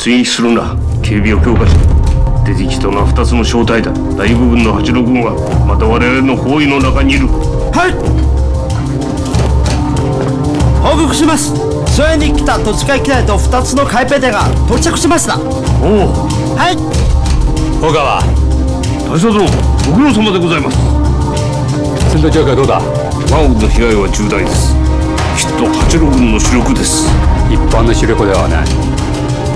追撃するな。警備を強化し、出てきたのは2つの小隊だ。大部分の86軍はまた我々の包囲の中にいる。 はい、報告します。それに来た土地会機雷と2つの海兵隊が到着しました。 おお、 はい。 小川、 大佐殿、ご苦労様でございます。 戦闘状況はどうだ？ 我が軍の被害は重大です。きっと86軍の主力です。 一般の主力ではない。